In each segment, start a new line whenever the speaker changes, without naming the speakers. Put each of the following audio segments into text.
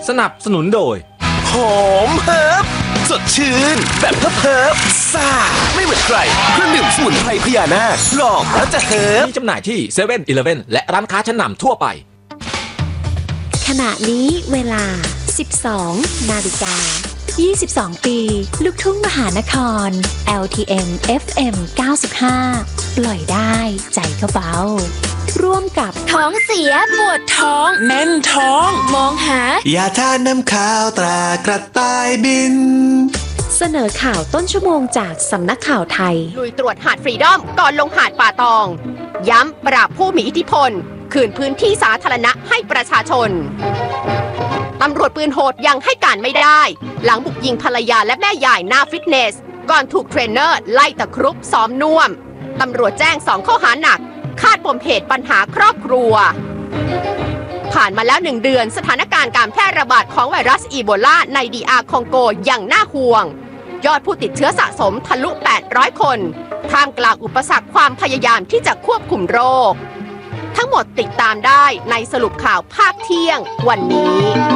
สนับสนุนโดย
หอมเฮิร์บสดชื่นแบบเฮิร์บซ่าไม่เหมือนใครเครื่องดื่มสมุนไพรพญานาคลองแล้วจะเฮิร์บ
มีจำหน่ายที่เซเว่นอีเลฟเว่นและร้านค้าชั้นนำทั่วไป
ขณะนี้เวลา 12 นาฬิกา 22 ปีลูกทุ่งมหานคร LTM FM 95 ปล่อยได้ใจก็เบาร่วมกับท้องเสียปวดท้อง
แน่นท้อง
มองหาย
าทาน้ำข้าวตรากระต่ายบิน
เสนอข่าวต้นชั่วโมงจากสำนักข่าวไทย
ลุยตรวจหาดฟรีดอมก่อนลงหาดป่าตองย้ำปราบผู้มีอิทธิพลคืนพื้นที่สาธารณะให้ประชาชนตำรวจปืนโหดยังให้การไม่ได้หลังบุกยิงภรรยาและแม่ยายหน้าฟิตเนสก่อนถูกเทรนเนอร์ไล่ตะครุบซ้อมน่วมตำรวจแจ้ง2ข้อหาหนักคาดปมเหตุปัญหาครอบครัวผ่านมาแล้ว1 เดือนสถานการณ์การแพร่ระบาดของไวรัสอีโบลาในDRคองโกยังน่าห่วงยอดผู้ติดเชื้อสะสมทะลุ800 คนท่ามกลางอุปสรรคความพยายามที่จะควบคุมโรคทั้งหมดติดตามได้ในสรุปข่าวภาคเที่ยงวันนี้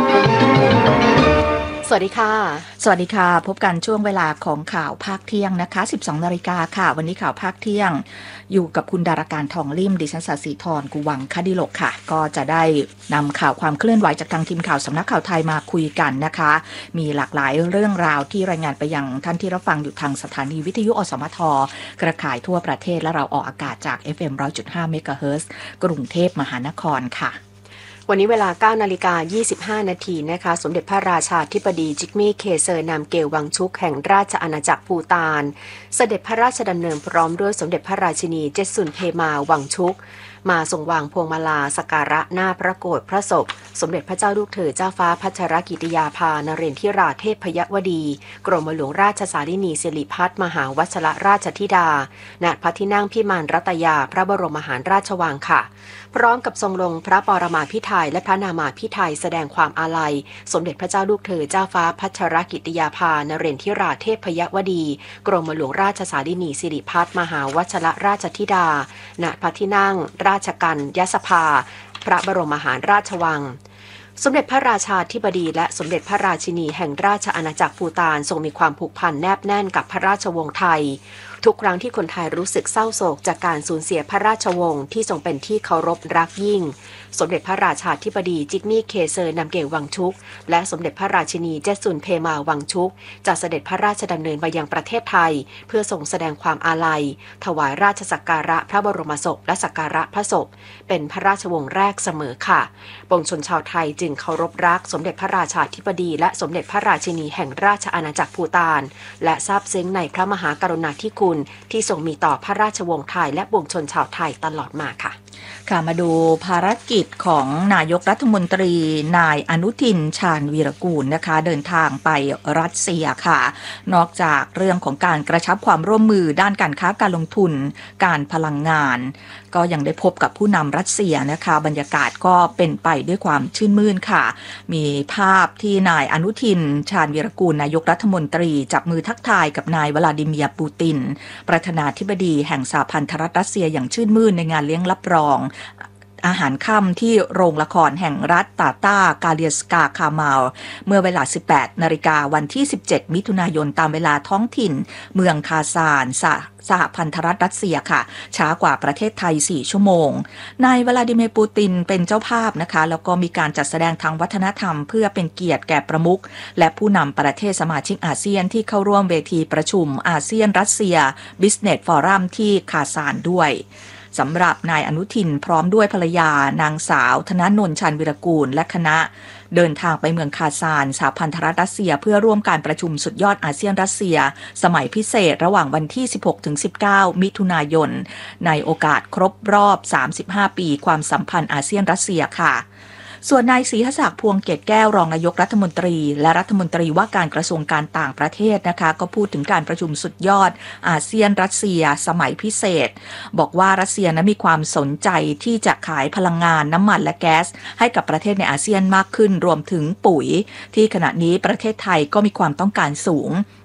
สวัสดีค่ะ
สวัสดีค่ะพบกันช่วงเวลาของข่าวภาคเที่ยงนะคะ 12 นาฬิกาค่ะวันนี้ข่าวภาคเที่ยงอยู่กับคุณดาราการทองลิ่มดิฉันศศิธรกุวังคดิโลกค่ะก็จะได้นำข่าวความเคลื่อนไหวจากทางทีมข่าวสำนักข่าวไทยมาคุยกันนะคะมีหลากหลายเรื่องราวที่รายงานไปยังท่านที่รับฟังอยู่ทางสถานีวิทยุอสมทเครือข่ายทั่วประเทศและเราออกอากาศจาก FM 100.5 เมกะเฮิรตซ์กรุงเทพมหานครค่ะ
วันนี้เวลา 9:25 นาทีนะคะสมเด็จพระราชาธิบดีจิกมี่เคเซอร์นามเกลวังชุกแห่งราชอาณาจักรภูฏานเสด็จพระราชดำเนินพร้อมด้วยสมเด็จพระราชินีเจสุนเพมาวังชุกมาทรงวางพวงมาลาสักการะหน้าพระโกฐพระศพสมเด็จพระเจ้าลูกเธอเจ้าฟ้าพัชรกิติยาภานเรนทิราเทพยวดีกรมหลวงราชสารินีสิริพัฒน์มหาวชรราชธิดาณพระที่นั่งพิมานรัตยาพระบรมมหาราชวังค่ะพร้อมกับทรงลงพระปรมาภิไธยและพระนามาภิไธยแสดงความอาลัยสมเด็จพระเจ้าลูกเธอเจ้าฟ้าพัชรกิติยาภานเรนทิราเทพยวดีกรมหลวงราชสารินีสิริพัฒน์มหาวชรราชธิดาณพระที่นั่งราชกัญญสภาพระบรมมหาราชวังสมเด็จพระราชาธิบดีและสมเด็จพระราชินีแห่งราชอาณาจักรภูฏานทรงมีความผูกพันแนบแน่นกับพระราชวงศ์ไทยทุกครั้งที่คนไทยรู้สึกเศร้าโศกจากการสูญเสียพระราชวงศ์ที่ทรงเป็นที่เคารพรักยิ่งสมเด็จพระราชาธิบดีจิกมี่เคเซอร์นำเกลวังชุกและสมเด็จพระราชินีเจสุนเพมาวังชุกจะเสด็จพระราชดำเนินมายังประเทศไทยเพื่อทรงแสดงความอาลัยถวายราชสักการะพระบรมศพและสักการะพระศพเป็นพระราชวงศ์แรกเสมอค่ะปวงชนชาวไทยจึงเคารพรักสมเด็จพระราชาธิบดีและสมเด็จพระราชินีแห่งราชอาณาจักรภูฏานและซาบซึ้งในพระมหากรุณาธิคุณที่ทรงมีต่อพระราชวงศ์ไทยและปวงชนชาวไทยตลอดมาค่ะ
ค่ะมาดูภารกิจของนายกรัฐมนตรีนายอนุทินชาญวีรกูลนะคะเดินทางไปรัสเซียค่ะนอกจากเรื่องของการกระชับความร่วมมือด้านการค้าการลงทุนการพลังงานก็ยังได้พบกับผู้นำรัสเซียนะคะบรรยากาศก็เป็นไปด้วยความชื่นมื่นค่ะมีภาพที่นายอนุทินชาญวีรกูลนายกรัฐมนตรีจับมือทักทายกับนายวลาดิเมียร์ปูตินประธานาธิบดีแห่งสหพันธรัฐรัสเซียอย่างชื่นมื่นในงานเลี้ยงรับรองอาหารค่ำที่โรงละครแห่งรัฐตาตากาเลียสกาคามาลเมื่อเวลา 18 นาฬิกาวันที่ 17 มิถุนายนตามเวลาท้องถิ่นเมืองคาซานสหพันธรัฐรัสเซียค่ะช้ากว่าประเทศไทย4ชั่วโมงนายวลาดิเมียร์ปูตินเป็นเจ้าภาพนะคะแล้วก็มีการจัดแสดงทางวัฒนธรรมเพื่อเป็นเกียรติแก่ประมุขและผู้นำประเทศสมาชิกอาเซียนที่เข้าร่วมเวทีประชุมอาเซียนรัสเซีย Business Forum ที่คาซานด้วยสำหรับนายอนุทินพร้อมด้วยภรรยานางสาวธนนนท์ชาญวีรกูลและคณะเดินทางไปเมืองคาซานสหพันธรัฐรัสเซียเพื่อร่วมการประชุมสุดยอดอาเซียนรัสเซียสมัยพิเศษระหว่างวันที่ 16-19 มิถุนายนในโอกาสครบรอบ 35 ปีความสัมพันธ์อาเซียนรัสเซียค่ะส่วนนายศรีหศักดิ์พวงเกตแก้วรองนายกรัฐมนตรีและรัฐมนตรีว่าการกระทรวงการต่างประเทศนะคะก็พูดถึงการประชุมสุดยอดอาเซียนรัสเซียสมัยพิเศษบอกว่ารัสเซียนั้นมีความสนใจที่จะขายพลังงานน้ำมันและแก๊สให้กับประเทศในอาเซียนมากขึ้นรวมถึงปุ๋ยที่ขณะนี้ประเทศไทยก็มีความต้องการสูง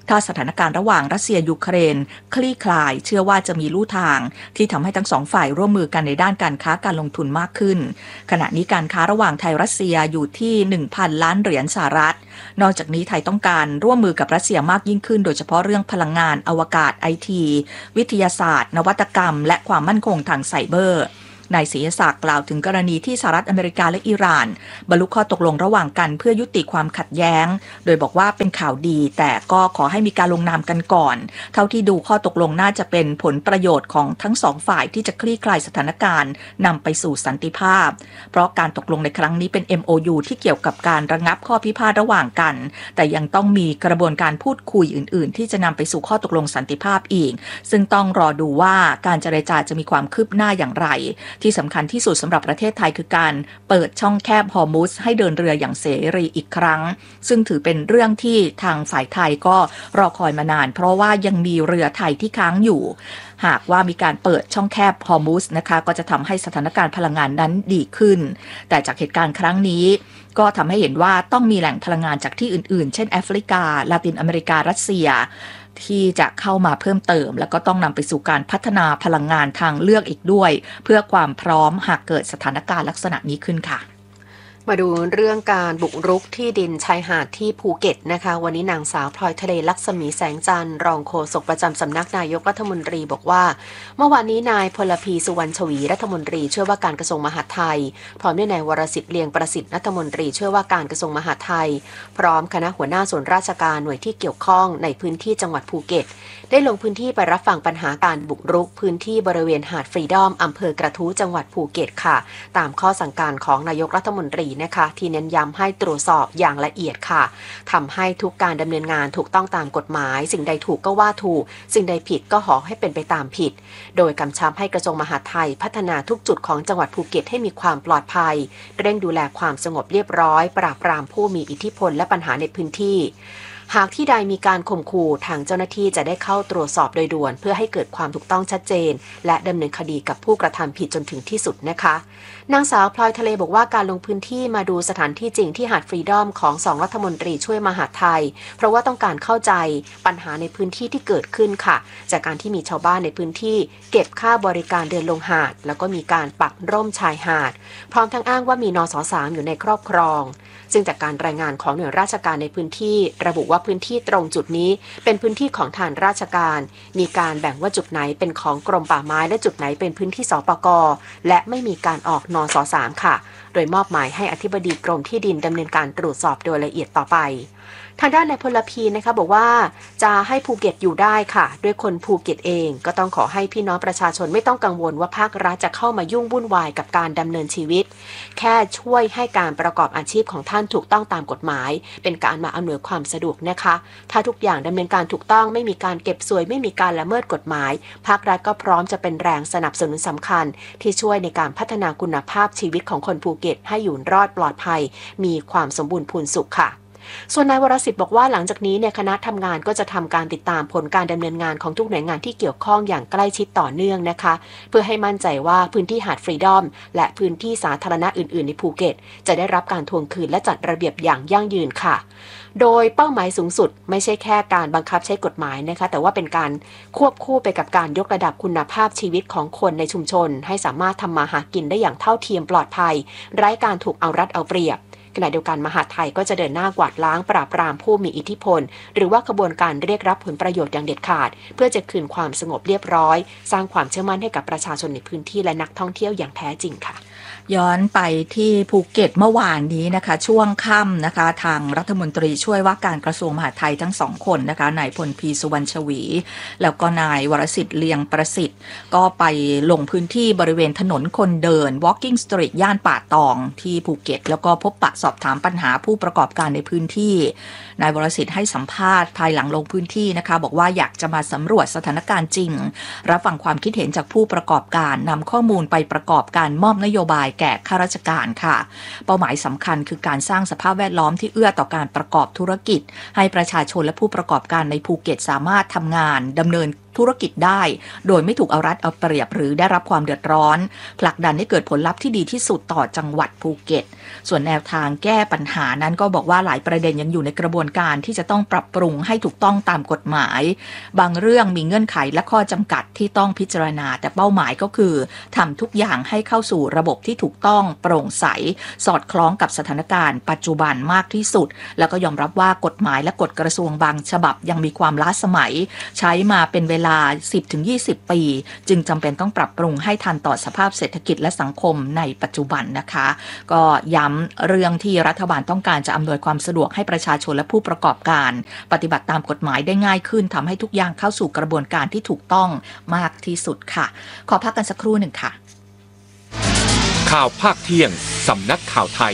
ถ้าสถานการณ์ระหว่างรัสเซียยูเครนคลี่คลายเชื่อว่าจะมีลู่ทางที่ทำให้ทั้งสองฝ่ายร่วมมือกันในด้านการค้าการลงทุนมากขึ้นขณะนี้การค้าระหว่างไทยรัสเซียอยู่ที่ 1,000 ล้านเหรียญสหรัฐนอกจากนี้ไทยต้องการร่วมมือกับรัสเซียมากยิ่งขึ้นโดยเฉพาะเรื่องพลังงานอวกาศ IT วิทยาศาสตร์นวัตกรรมและความมั่นคงทางไซเบอร์นายศรีศักดิ์กล่าวถึงกรณีที่สหรัฐอเมริกาและอิหร่านบรรลุข้อตกลงระหว่างกันเพื่อยุติความขัดแย้งโดยบอกว่าเป็นข่าวดีแต่ก็ขอให้มีการลงนามกันก่อนเท่าที่ดูข้อตกลงน่าจะเป็นผลประโยชน์ของทั้งสองฝ่ายที่จะคลี่คลายสถานการณ์นำไปสู่สันติภาพเพราะการตกลงในครั้งนี้เป็น MOU ที่เกี่ยวกับการระงับข้อพิพาทระหว่างกันแต่ยังต้องมีกระบวนการพูดคุยอื่นๆที่จะนำไปสู่ข้อตกลงสันติภาพอีกซึ่งต้องรอดูว่าการเจรจาจะมีความคืบหน้าอย่างไรที่สำคัญที่สุดสำหรับประเทศไทยคือการเปิดช่องแคบฮอร์มุซให้เดินเรืออย่างเสรีอีกครั้งซึ่งถือเป็นเรื่องที่ทางฝ่ายไทยก็รอคอยมานานเพราะว่ายังมีเรือไทยที่ค้างอยู่หากว่ามีการเปิดช่องแคบฮอร์มุซนะคะก็จะทำให้สถานการณ์พลังงานนั้นดีขึ้นแต่จากเหตุการณ์ครั้งนี้ก็ทำให้เห็นว่าต้องมีแหล่งพลังงานจากที่อื่นๆเช่นแอฟริกาลาตินอเมริการัสเซียที่จะเข้ามาเพิ่มเติมแล้วก็ต้องนำไปสู่การพัฒนาพลังงานทางเลือกอีกด้วยเพื่อความพร้อมหากเกิดสถานการณ์ลักษณะนี้ขึ้นค่ะ
มาดูเรื่องการบุกรุกที่ดินชายหาดที่ภูเก็ตนะคะวันนี้นางสาวพลอยทะเลลักษมีแสงจันทร์รองโฆษกประจำสำนักนายกรัฐมนตรีบอกว่าเมื่อวานนี้นายพลพีสุวรรณชวีรัฐมนตรีช่วยว่าการกระทรวงมหาดไทยพร้อมด้วยนายวรสิทธิ์เลียงประสิทธิ์รัฐมนตรีช่วยว่าการกระทรวงมหาดไทยพร้อมคณะหัวหน้าส่วนราชการหน่วยที่เกี่ยวข้องในพื้นที่จังหวัดภูเก็ตได้ลงพื้นที่ไปรับฟังปัญหาการบุกรุกพื้นที่บริเวณหาดฟรีดอมอำเภอกระทู้จังหวัดภูเก็ตค่ะตามข้อสั่งการของนายกรัฐมนตรีนะคะที่เน้นย้ำให้ตรวจสอบอย่างละเอียดค่ะทำให้ทุกการดำเนินงานถูกต้องตามกฎหมายสิ่งใดถูกก็ว่าถูกสิ่งใดผิดก็ขอให้เป็นไปตามผิดโดยกำชับให้กระทรวงมหาดไทยพัฒนาทุกจุดของจังหวัดภูเก็ตให้มีความปลอดภัยเร่งดูแลความสงบเรียบร้อยปราบปรามผู้มีอิทธิพลและปัญหาในพื้นที่หากที่ใดมีการข่มขู่ทางเจ้าหน้าที่จะได้เข้าตรวจสอบโดยด่วนเพื่อให้เกิดความถูกต้องชัดเจนและดำเนินคดีกับผู้กระทำผิดจนถึงที่สุดนะคะนางสาวพลอยทะเลบอกว่าการลงพื้นที่มาดูสถานที่จริงที่หาดฟรีดอมของ2รัฐมนตรีช่วยมหาดไทยเพราะว่าต้องการเข้าใจปัญหาในพื้นที่ที่เกิดขึ้นค่ะจากการที่มีชาวบ้านในพื้นที่เก็บค่าบริการเดินลงหาดแล้วก็มีการปักร่มชายหาดพร้อมทั้งอ้างว่ามีนส.3 อยู่ในครอบครองซึ่งจากการรายงานของหน่วยราชการในพื้นที่ระบุว่าพื้นที่ตรงจุดนี้เป็นพื้นที่ของทางราชการมีการแบ่งว่าจุดไหนเป็นของกรมป่าไม้และจุดไหนเป็นพื้นที่สปก.และไม่มีการออกนส.3 ค่ะโดยมอบหมายให้อธิบดีกรมที่ดินดำเนินการตรวจสอบโดยละเอียดต่อไปทางด้านนายพลพีนะคะบอกว่าจะให้ภูเก็ตอยู่ได้ค่ะด้วยคนภูเก็ตเองก็ต้องขอให้พี่น้องประชาชนไม่ต้องกังวลว่าภาครัฐจะเข้ามายุ่งวุ่นวายกับการดำเนินชีวิตแค่ช่วยให้การประกอบอาชีพของท่านถูกต้องตามกฎหมายเป็นการมาอำนวยความสะดวกนะคะถ้าทุกอย่างดำเนินการถูกต้องไม่มีการเก็บสวยไม่มีการละเมิดกฎหมายภาครัฐก็พร้อมจะเป็นแรงสนับสนุนสำคัญที่ช่วยในการพัฒนาคุณภาพชีวิตของคนภูเก็ตให้อยู่รอดปลอดภัยมีความสมบูรณ์พูนสุขค่ะส่วนนายวรสิทธิ์บอกว่าหลังจากนี้คณะทำงานก็จะทำการติดตามผลการดำเนินงานของทุกหน่วยงานที่เกี่ยวข้องอย่างใกล้ชิดต่อเนื่องนะคะเพื่อให้มั่นใจว่าพื้นที่หาดฟรีดอมและพื้นที่สาธารณะอื่นๆในภูเก็ตจะได้รับการทวงคืนและจัดระเบียบอย่างยั่งยืนค่ะโดยเป้าหมายสูงสุดไม่ใช่แค่การบังคับใช้กฎหมายนะคะแต่ว่าเป็นการควบคู่ไปกับการยกระดับคุณภาพชีวิตของคนในชุมชนให้สามารถทำมาหากินได้อย่างเท่าเทียมปลอดภัยไร้การถูกเอารัดเอาเปรียบขณะเดียวกันมหาดไทยก็จะเดินหน้ากวาดล้างปราบปรามผู้มีอิทธิพลหรือว่าขบวนการเรียกรับผลประโยชน์อย่างเด็ดขาดเพื่อจะคืนความสงบเรียบร้อยสร้างความเชื่อมั่นให้กับประชาชนในพื้นที่และนักท่องเที่ยวอย่างแท้จริงค่ะ
ย้อนไปที่ภูเก็ตเมื่อวานนี้นะคะช่วงค่ำนะคะทางรัฐมนตรีช่วยว่าการกระทรวงมหาดไทยทั้งสองคนนะคะนายพลพีสุวรรณชวีแล้วก็นายวรสิทธิ์เลียงประสิทธิ์ก็ไปลงพื้นที่บริเวณถนนคนเดิน Walking Street ย่านป่าตองที่ภูเก็ตแล้วก็พบปะสอบถามปัญหาผู้ประกอบการในพื้นที่นายวรสิทธิ์ให้สัมภาษณ์ภายหลังลงพื้นที่นะคะบอกว่าอยากจะมาสำรวจสถานการณ์จริงรับฟังความคิดเห็นจากผู้ประกอบการนำข้อมูลไปประกอบการมอบนโยบายแก่ข้าราชการค่ะเป้าหมายสำคัญคือการสร้างสภาพแวดล้อมที่เอื้อต่อการประกอบธุรกิจให้ประชาชนและผู้ประกอบการในภูเก็ตสามารถทำงานดำเนินธุรกิจได้โดยไม่ถูกเอารัดเอาเปรียบหรือได้รับความเดือดร้อนผลักดันให้เกิดผลลัพธ์ที่ดีที่สุดต่อจังหวัดภูเก็ตส่วนแนวทางแก้ปัญหานั้นก็บอกว่าหลายประเด็นยังอยู่ในกระบวนการที่จะต้องปรับปรุงให้ถูกต้องตามกฎหมายบางเรื่องมีเงื่อนไขและข้อจำกัดที่ต้องพิจารณาแต่เป้าหมายก็คือทำทุกอย่างให้เข้าสู่ระบบที่ถูกต้องโปร่งใสสอดคล้องกับสถานการณ์ปัจจุบันมากที่สุดแล้วก็ยอมรับว่ากฎหมายและกฎกระทรวงบางฉบับยังมีความล้าสมัยใช้มาเป็นเวลา 10-20 ปีจึงจำเป็นต้องปรับปรุงให้ทันต่อสภาพเศรษฐกิจและสังคมในปัจจุบันนะคะก็ย้ำเรื่องที่รัฐบาลต้องการจะอำนวยความสะดวกให้ประชาชนและผู้ประกอบการปฏิบัติตามกฎหมายได้ง่ายขึ้นทำให้ทุกอย่างเข้าสู่กระบวนการที่ถูกต้องมากที่สุดค่ะขอพักกันสักครู่หนึ่งค่ะ
ข่าวภาคเที่ยงสำนักข่าวไทย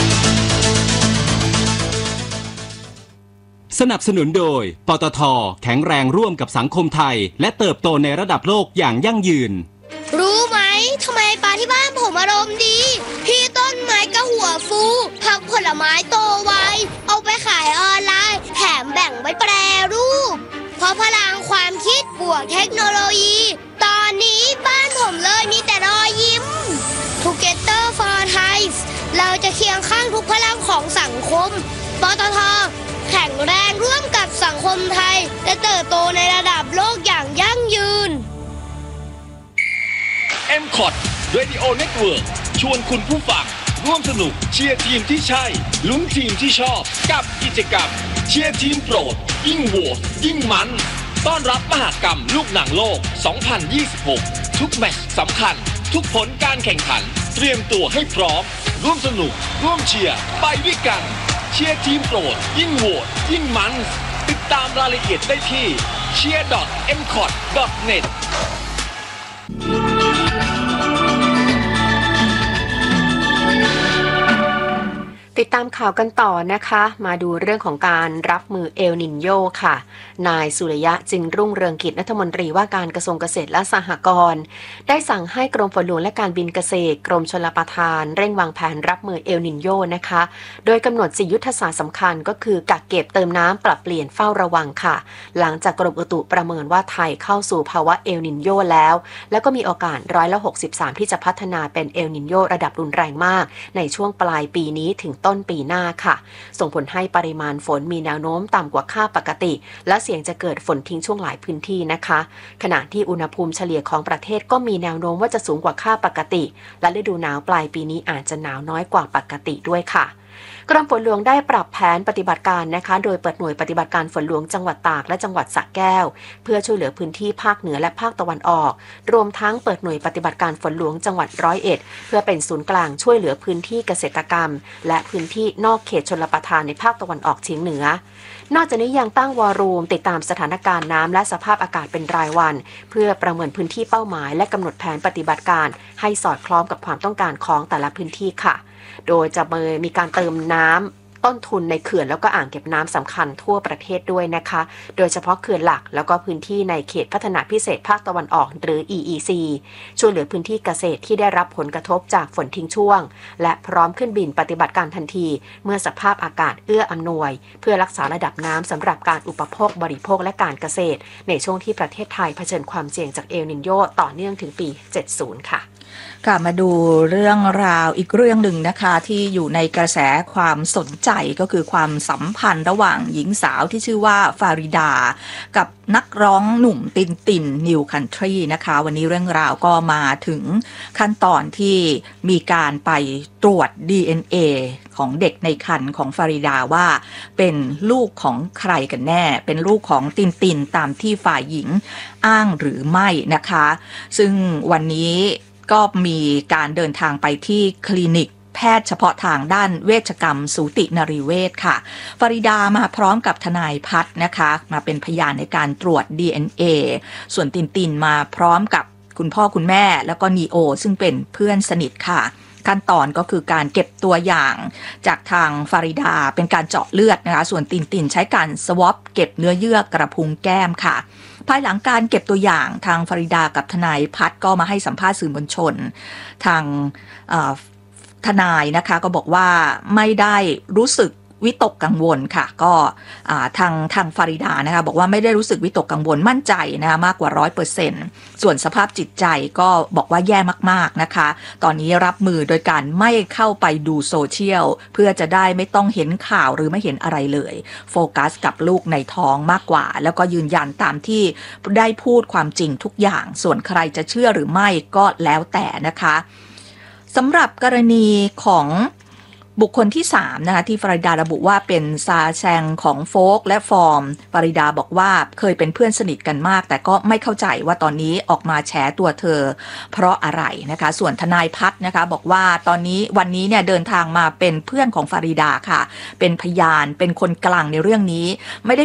สนับสนุนโดยปตท.แข็งแรงร่วมกับสังคมไทยและเติบโตในระดับโลกอย่างยั่งยืน
รู้ไหมทำไมปลาที่บ้านผมอารมณ์ดีพี่ต้นไม้ก็หัวฟูผักผลไม้โตไวเอาไปขายออนไลน์แถมแบ่งไว้แปรรูปเพราะพลังความคิดบวกเทคโนโลยีตอนนี้บ้านผมเลยมีแต่รอยยิ้ม Together for Thai เราจะเคียงข้างทุกพลังของสังคมปตท.แข็งแรงร่วมกับสังคมไทยและเติบโตในระดับโลกอย่างยั่งยืน
M-Cot Radio Network ชวนคุณผู้ฟังร่วมสนุกเชียร์ทีมที่ใช่ลุ้นทีมที่ชอบกับกิจกรรมเชียร์ทีมโปรดยิ่งโหวตยิ่งมันต้อนรับมหกรรมลูกหนังโลก 2026 ทุกแมตช์สำคัญทุกผลการแข่งขันเตรียมตัวให้พร้อมร่วมสนุกร่วมเชียร์ไปด้วยกันเชียร์ทีมโปรดยิ่งโหวตยิ่งมันติดตามรายละเอียดได้ที่ cheer.mcot.net
ติดตามข่าวกันต่อนะคะมาดูเรื่องของการรับมือเอลนินโญค่ะนายสุริยะจึงรุ่งเรืองกิจรัฐมนตรีว่าการกระทรวงเกษตรและสหกรณ์ได้สั่งให้กรมฝนหลวงและการบินเกษตรกรมชลประทานเร่งวางแผนรับมือเอลนินโญนะคะโดยกำหนด4ยุทธศาสตร์สำคัญก็คือกักเก็บเติมน้ำปรับเปลี่ยนเฝ้าระวังค่ะหลังจากกรมอุตุประเมินว่าไทยเข้าสู่ภาวะเอลนินโญแล้วก็มีโอกาส63%ที่จะพัฒนาเป็นเอลนินโญระดับรุนแรงมากในช่วงปลายปีนี้ถึงต้นปีหน้าค่ะส่งผลให้ปริมาณฝนมีแนวโน้มต่ำกว่าค่าปกติและเสี่ยงจะเกิดฝนทิ้งช่วงหลายพื้นที่นะคะขณะที่อุณหภูมิเฉลี่ยของประเทศก็มีแนวโน้มว่าจะสูงกว่าค่าปกติและฤดูหนาวปลายปีนี้อาจจะหนาวน้อยกว่าปกติด้วยค่ะกรมฝนหลวงได้ปรับแผนปฏิบัติการนะคะโดยเปิดหน่วยปฏิบัติการฝนหลวงจังหวัดตากและจังหวัดสระแก้วเพื่อช่วยเหลือพื้นที่ภาคเหนือและภาคตะวันออกรวมทั้งเปิดหน่วยปฏิบัติการฝนหลวงจังหวัด101เพื่อเป็นศูนย์กลางช่วยเหลือพื้นที่เกษตรกรรมและพื้นที่นอกเขตชลประทานในภาคตะวันออกเฉียงเหนือนอกจากนี้ยังตั้งวอรูมติดตามสถานการณ์น้ำและสภาพอากาศเป็นรายวันเพื่อประเมินพื้นที่เป้าหมายและกำหนดแผนปฏิบัติการให้สอดคล้องกับความต้องการของแต่ละพื้นที่ค่ะโดยจะมีการเติมน้ำต้นทุนในเขื่อนแล้วก็อ่างเก็บน้ำสำคัญทั่วประเทศด้วยนะคะโดยเฉพาะเขื่อนหลักแล้วก็พื้นที่ในเขตพัฒนาพิเศษภาคตะวันออกหรือ EEC ช่วยเหลือพื้นที่เกษตรที่ได้รับผลกระทบจากฝนทิ้งช่วงและพร้อมขึ้นบินปฏิบัติการทันทีเมื่อสภาพอากาศเอื้ออำนวยเพื่อรักษาระดับน้ำสำหรับการอุปโภคบริโภคและการเกษตรในช่วงที่ประเทศไทยเผชิญความเสี่ยงจากเอลนินโญต่อเนื่องถึงปี 70 ค่ะ
ค่ะมาดูเรื่องราวอีกเรื่องหนึ่งนะคะที่อยู่ในกระแสความสนใจก็คือความสัมพันธ์ระหว่างหญิงสาวที่ชื่อว่าฟาริดากับนักร้องหนุ่มตินนิวคันทรีนะคะวันนี้เรื่องราวก็มาถึงขั้นตอนที่มีการไปตรวจ DNA ของเด็กในครรภ์ของฟาริดาว่าเป็นลูกของใครกันแน่เป็นลูกของตินตามที่ฝ่ายหญิงอ้างหรือไม่นะคะซึ่งวันนี้ก็มีการเดินทางไปที่คลินิกแพทย์เฉพาะทางด้านเวชกรรมสูตินรีเวชค่ะฟาริดามาพร้อมกับทนายพัฒน์นะคะมาเป็นพยานในการตรวจ DNA ส่วนตินมาพร้อมกับคุณพ่อคุณแม่แล้วก็นีโอซึ่งเป็นเพื่อนสนิทค่ะขั้นตอนก็คือการเก็บตัวอย่างจากทางฟาริดาเป็นการเจาะเลือดนะคะส่วนตินใช้การสวอปเก็บเนื้อเยื่อกระพุ้งแก้มค่ะภายหลังการเก็บตัวอย่างทางฟาริดากับทนายพัฒน์ก็มาให้สัมภาษณ์สื่อมวลชนทางทนายนะคะก็บอกว่าไม่ได้รู้สึกวิตกกังวลค่ะก็ทางฟาริดานะคะบอกว่าไม่ได้รู้สึกวิตกกังวลมั่นใจนะคะมากกว่า 100% ส่วนสภาพจิตใจก็บอกว่าแย่มากๆนะคะตอนนี้รับมือโดยการไม่เข้าไปดูโซเชียลเพื่อจะได้ไม่ต้องเห็นข่าวหรือไม่เห็นอะไรเลยโฟกัสกับลูกในท้องมากกว่าแล้วก็ยืนยันตามที่ได้พูดความจริงทุกอย่างส่วนใครจะเชื่อหรือไม่ก็แล้วแต่นะคะสำหรับกรณีของบุคคลที่3นะคะที่ฟาริดาระบุว่าเป็นซาแชงของโฟกและฟอร์มฟาริดาบอกว่าเคยเป็นเพื่อนสนิทกันมากแต่ก็ไม่เข้าใจว่าตอนนี้ออกมาแฉตัวเธอเพราะอะไรนะคะส่วนทนายพัฒน์นะคะบอกว่าตอนนี้วันนี้เนี่ยเดินทางมาเป็นเพื่อนของฟาริดาค่ะเป็นพยานเป็นคนกลางในเรื่องนี้ไม่ได้